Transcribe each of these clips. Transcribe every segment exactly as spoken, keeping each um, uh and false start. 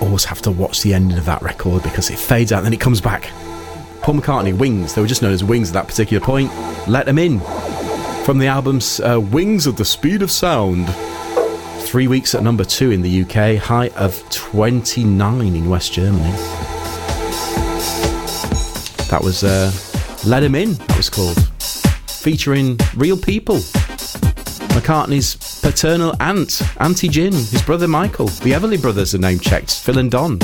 always have to watch the ending of that record because it fades out and then it comes back. Paul McCartney, Wings, they were just known as Wings at that particular point. Let Them In, from the album's uh, Wings of the Speed of Sound. Three weeks at number two in the U K, high of twenty-nine in West Germany. That was uh, Let Him In, that was called. Featuring real people. McCartney's paternal aunt, Auntie Gin, his brother Michael. The Everly brothers are name checked, Phil and Don.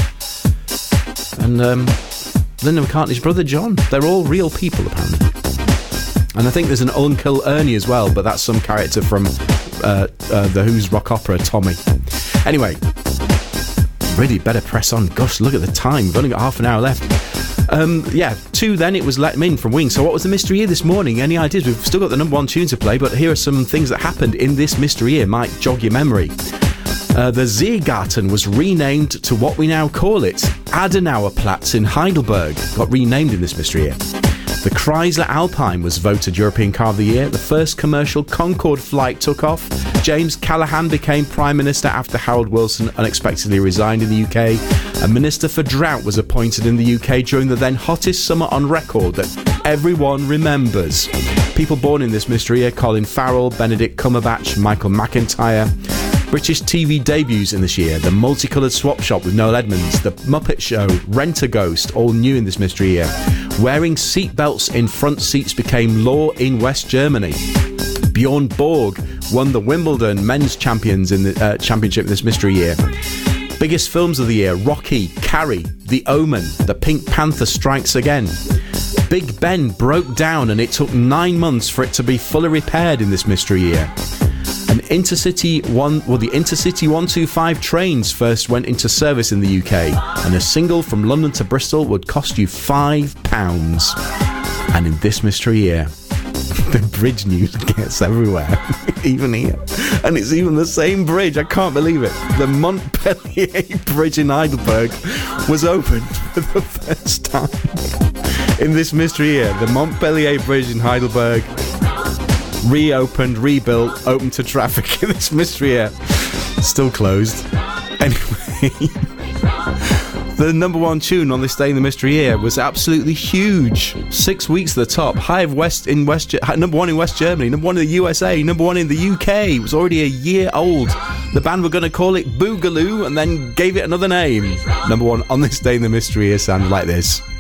And um, Linda McCartney's brother John. They're all real people, apparently. And I think there's an Uncle Ernie as well, but that's some character from uh, uh, the Who's rock opera, Tommy. Anyway, really better press on. Gosh, look at the time. We've only got half an hour left. Um, yeah, two then, it was Let 'Em In from Wings. So what was the mystery year this morning? Any ideas? We've still got the number one tune to play, but here are some things that happened in this mystery year. Might jog your memory. Uh, the Ziergarten was renamed to what we now call it. Adenauerplatz in Heidelberg got renamed in this mystery year. The Chrysler Alpine was voted European Car of the Year. The first commercial Concorde flight took off. James Callaghan became Prime Minister after Harold Wilson unexpectedly resigned in the U K. A Minister for Drought was appointed in the U K during the then hottest summer on record that everyone remembers. People born in this mystery year: Colin Farrell, Benedict Cumberbatch, Michael McIntyre. British T V debuts in this year: The Multicoloured Swap Shop with Noel Edmonds, The Muppet Show, Rent-A-Ghost, all new in this mystery year. Wearing seatbelts in front seats became law in West Germany. Bjorn Borg won the Wimbledon Men's Champions in the uh, Championship this mystery year. Biggest films of the year: Rocky, Carrie, The Omen, The Pink Panther Strikes Again. Big Ben broke down and it took nine months for it to be fully repaired in this mystery year. An Intercity one, well, the Intercity one two five trains first went into service in the U K, and a single from London to Bristol would cost you five pounds. And in this mystery year, the bridge news gets everywhere, even here, and it's even the same bridge. I can't believe it. The Montpellier Bridge in Heidelberg was opened for the first time in this mystery year. The Montpellier Bridge in Heidelberg reopened, rebuilt, open to traffic in this mystery year. Still closed. Anyway, the number one tune on this day in the mystery year was absolutely huge. Six weeks to the top. High of West in West, number one in West Germany, number one in the U S A, number one in the U K. It was already a year old. The band were going to call it Boogaloo and then gave it another name. Number one on this day in the mystery year sounded like this.